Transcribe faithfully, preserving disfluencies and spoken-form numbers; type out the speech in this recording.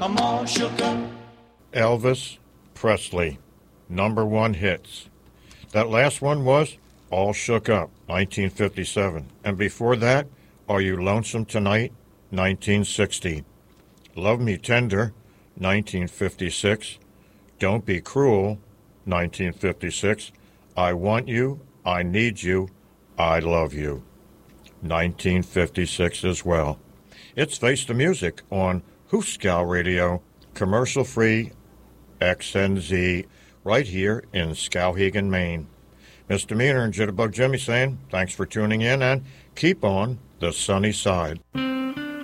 I'm all shook up. Elvis Presley, number one hits. That last one was All Shook Up, nineteen fifty-seven. And before that, Are You Lonesome Tonight, nineteen sixty. Love Me Tender, nineteen fifty-six. Don't Be Cruel, nineteen fifty-six. I Want You, I Need You, I Love You, nineteen fifty-six as well. It's Face the Music on Hooskow Radio, commercial-free X N Z, right here in Skowhegan, Maine. Mister Meaner and Jitterbug Jimmy saying thanks for tuning in and keep on the sunny side.